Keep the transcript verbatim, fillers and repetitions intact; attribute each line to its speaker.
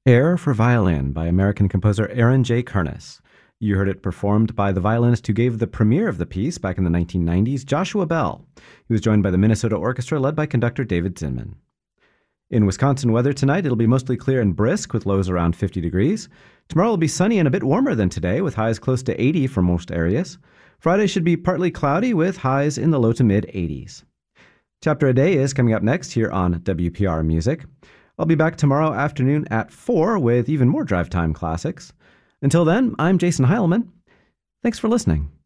Speaker 1: Air for Violin by American composer Aaron J. Kernis. You heard it performed by the violinist who gave the premiere of the piece back in the nineteen nineties, Joshua Bell. He was joined by the Minnesota Orchestra led by conductor David Zinman. In Wisconsin weather tonight, it'll be mostly clear and brisk with lows around fifty degrees. Tomorrow will be sunny and a bit warmer than today with highs close to eighty for most areas. Friday should be partly cloudy with highs in the low to mid eighties. Chapter a Day is coming up next here on W P R Music. I'll be back tomorrow afternoon at four with even more Drive Time classics. Until then, I'm Jason Heilman. Thanks for listening.